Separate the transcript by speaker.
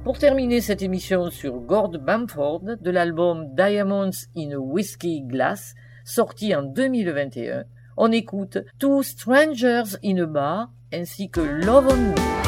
Speaker 1: Pour terminer cette émission sur Gord Bamford de l'album Diamonds in a Whiskey Glass, sorti en 2021, on écoute Two Strangers in a Bar ainsi que Love on Me.